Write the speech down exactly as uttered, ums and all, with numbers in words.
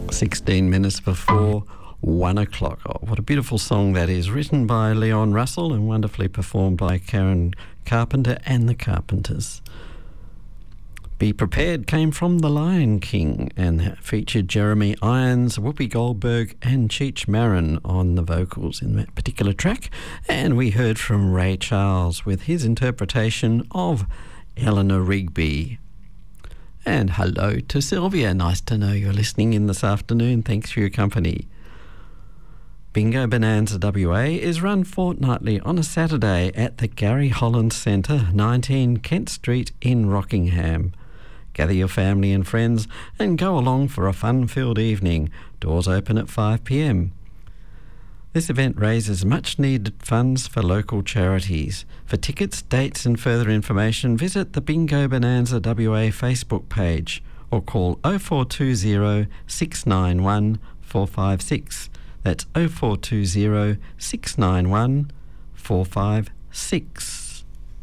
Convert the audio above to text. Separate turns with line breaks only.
sixteen minutes before one o'clock. Oh, what a beautiful song that is, written by Leon Russell and wonderfully performed by Karen Carpenter and the Carpenters. Be Prepared came from The Lion King and featured Jeremy Irons, Whoopi Goldberg and Cheech Marin on the vocals in that particular track. And we heard from Ray Charles with his interpretation of Eleanor Rigby. And hello to Sylvia. Nice to know you're listening in this afternoon. Thanks for your company. Bingo Bonanza W A is run fortnightly on a Saturday at the Gary Holland Centre, nineteen Kent Street in Rockingham. Gather your family and friends and go along for a fun-filled evening. Doors open at five p m. This event raises much-needed funds for local charities. For tickets, dates and further information, visit the Bingo Bonanza W A Facebook page or call oh four two oh, six nine one, four five six. That's oh four two oh, six nine one, four five six.